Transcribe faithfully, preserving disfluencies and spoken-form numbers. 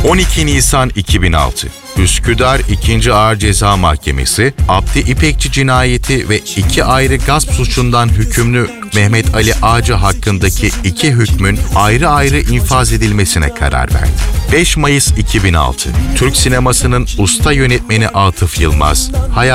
on iki Nisan iki bin altı. Üsküdar ikinci. Ağır Ceza Mahkemesi, Abdi İpekçi cinayeti ve iki ayrı gasp suçundan hükümlü Mehmet Ali Ağacı hakkındaki iki hükmün ayrı ayrı infaz edilmesine karar verdi. beş Mayıs iki bin altı. Türk sinemasının usta yönetmeni Atıf Yılmaz, hayatını